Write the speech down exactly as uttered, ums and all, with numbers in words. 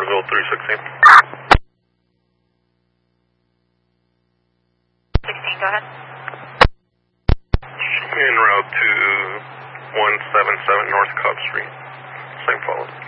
Cartersville three sixteen. sixteen, go ahead. En route to one seven seven North Cobb Street. Same follow.